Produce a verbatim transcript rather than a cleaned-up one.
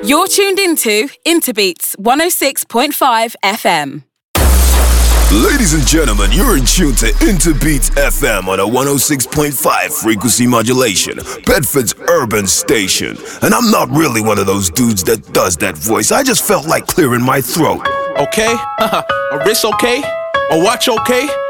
You're tuned into Interbeats one oh six point five F M. Ladies and gentlemen, you're in tune to Interbeats F M on a one oh six point five frequency modulation, Bedford's urban station. And I'm not really one of those dudes that does that voice. I just felt like clearing my throat. Okay? A wrist okay? A watch okay?